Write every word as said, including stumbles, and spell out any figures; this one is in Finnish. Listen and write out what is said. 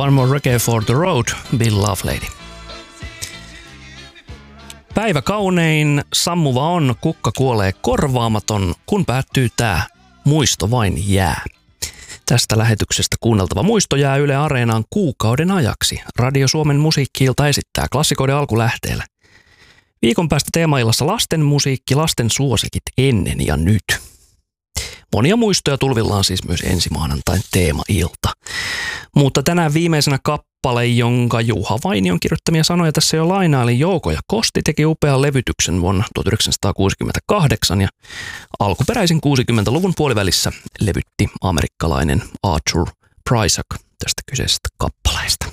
One More Reggae for the Road, Bill Lovelady. Päivä kaunein, sammuva on, kukka kuolee korvaamaton, kun päättyy tää muisto vain jää. Tästä lähetyksestä kuunneltava muisto jää Yle Areenaan kuukauden ajaksi. Radio Suomen musiikki-ilta esittää klassikoiden alkulähteellä. Viikon päästä teemaillassa lasten musiikki, lasten suosikit ennen ja nyt. Monia muistoja tulvillaan siis myös ensi maanantain teemailta. Mutta tänään viimeisenä kappale, jonka Juha Vainion kirjoittamia sanoja tässä jo lainaili, Jouko ja Kosti teki upean levytyksen vuonna tuhatyhdeksänsataakuusikymmentäkahdeksan ja alkuperäisen kuusikymmentäluvun puolivälissä levytti amerikkalainen Arthur Prysock tästä kyseisestä kappaleesta.